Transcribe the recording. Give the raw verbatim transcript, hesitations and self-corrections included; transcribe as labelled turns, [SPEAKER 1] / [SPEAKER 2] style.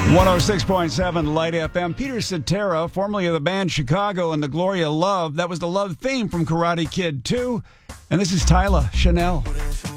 [SPEAKER 1] one oh six point seven Light F M. Peter Cetera, formerly of the band Chicago and the Gloria Love. That was the Love theme from Karate Kid two. And this is Tyla Chanel.